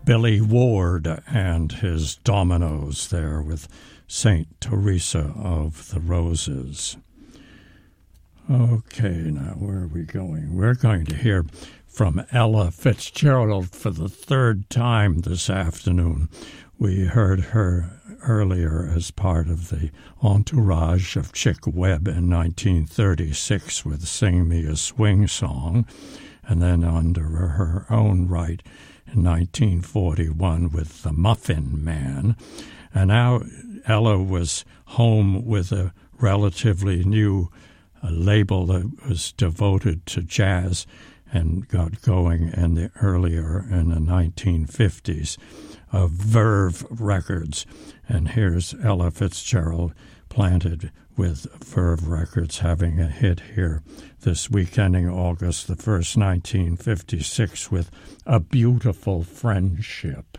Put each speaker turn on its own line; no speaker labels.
Billy Ward and his Dominoes there with Saint Teresa of the Roses. Okay, now where are we going? We're going to hear from Ella Fitzgerald for the third time this afternoon. We heard her earlier as part of the entourage of Chick Webb in 1936 with Sing Me a Swing Song, and then under her own right in 1941 with The Muffin Man. And now Ella was home with a relatively new label that was devoted to jazz and got going in the 1950s, of Verve Records. And here's Ella Fitzgerald, planted with Verve Records, having a hit here this week, ending August the 1st, 1956, with A Beautiful Friendship.